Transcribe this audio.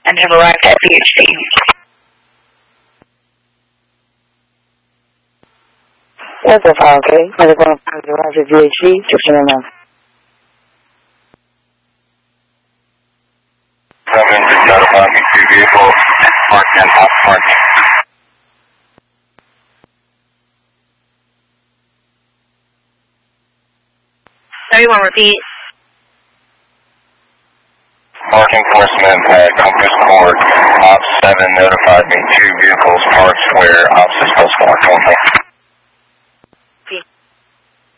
and have arrived at VHC. That's a file, okay? Medical has arrived at VHC, just so you know. 7 to notify me 2 vehicles parked in hot parking. Everyone repeat. Park enforcement at Compass Court. Ops 7 notified me 2 vehicles parked where Ops is supposed to park only.